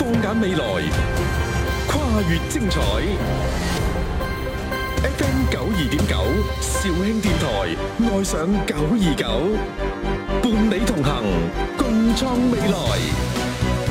放眼未來，跨越精彩。FM 92.9，肇慶電台，愛上929。